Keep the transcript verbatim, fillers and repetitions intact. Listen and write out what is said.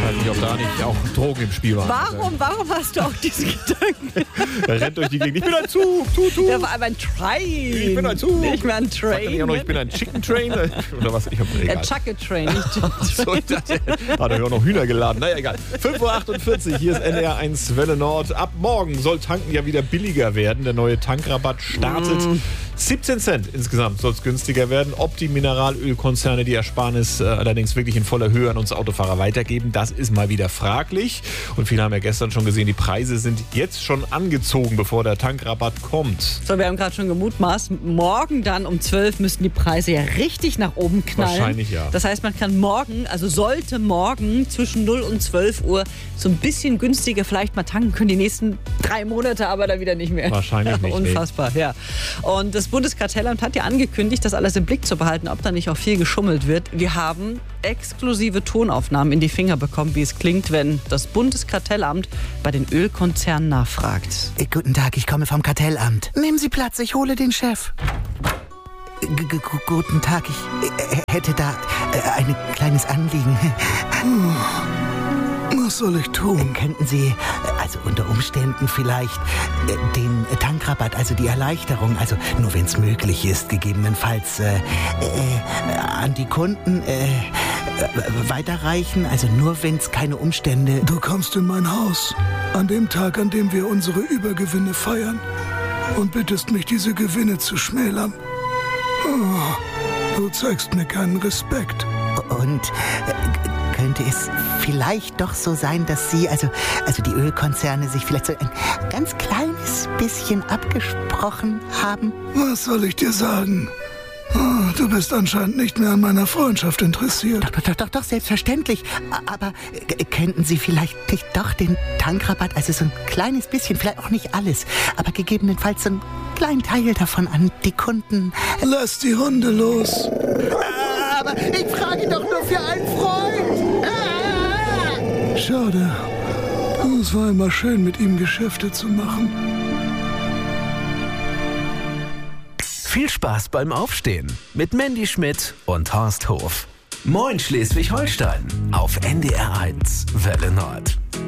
weiß nicht, ob da nicht auch Drogen im Spiel waren. Warum, warum hast du auch diesen Gedanken? Er rennt durch die Gegend. Ich bin ein Zug, Zug, Zug. Der war aber ein Train. Ich bin ein Zug. Nicht mehr ein Sagt er nicht auch noch, Train. ich bin ein Chicken Train. Oder was? Ich hab, Ein egal. Chucket Train, nicht Chicken So, Train. ich dachte, hat er auch noch Hühner geladen. Naja, egal. fünf Uhr achtundvierzig, hier ist N D R eins Welle Nord. Ab morgen soll Tanken ja wieder billiger werden. Der neue Tankrabatt startet. Mm. siebzehn Cent insgesamt soll es günstiger werden. Ob die Mineralölkonzerne die Ersparnis äh, allerdings wirklich in voller Höhe an uns Autofahrer weitergeben, das ist mal wieder fraglich. Und viele haben ja gestern schon gesehen, die Preise sind jetzt schon angezogen, bevor der Tankrabatt kommt. So, wir haben gerade schon gemutmaßt, morgen dann um zwölf müssten die Preise ja richtig nach oben knallen. Wahrscheinlich ja. Das heißt, man kann morgen, also sollte morgen zwischen null und zwölf Uhr so ein bisschen günstiger vielleicht mal tanken können. Die nächsten drei Monate aber dann wieder nicht mehr. Wahrscheinlich nicht. Unfassbar, nee. Ja. Und das Bundeskartellamt hat ja angekündigt, das alles im Blick zu behalten, ob da nicht auch viel geschummelt wird. Wir haben exklusive Tonaufnahmen in die Finger bekommen, wie es klingt, wenn das Bundeskartellamt bei den Ölkonzernen nachfragt. Äh, Guten Tag, ich komme vom Kartellamt. Nehmen Sie Platz, ich hole den Chef. G -g -g Guten Tag, ich äh, hätte da äh, ein kleines Anliegen. Was soll ich tun? Könnten Sie, also unter Umständen vielleicht, äh, den Tankrabatt, also die Erleichterung, also nur wenn es möglich ist, gegebenenfalls äh, äh, an die Kunden äh, äh, weiterreichen, also nur wenn es keine Umstände... Du kommst in mein Haus, an dem Tag, an dem wir unsere Übergewinne feiern, und bittest mich, diese Gewinne zu schmälern. Oh, du zeigst mir keinen Respekt. Und äh, könnte es vielleicht doch so sein, dass Sie, also, also die Ölkonzerne, sich vielleicht so ein ganz kleines bisschen abgesprochen haben? Was soll ich dir sagen? Oh, du bist anscheinend nicht mehr an meiner Freundschaft interessiert. Doch, doch, doch, doch, doch, selbstverständlich. Aber äh, könnten Sie vielleicht nicht doch den Tankrabatt, also so ein kleines bisschen, vielleicht auch nicht alles, aber gegebenenfalls so einen kleinen Teil davon an die Kunden... Lass die Hunde los. Aber ich frage doch nur für einen Freund. Ah! Schade. Es war immer schön, mit ihm Geschäfte zu machen. Viel Spaß beim Aufstehen mit Mandy Schmidt und Horst Hof. Moin Schleswig-Holstein auf N D R eins Welle Nord.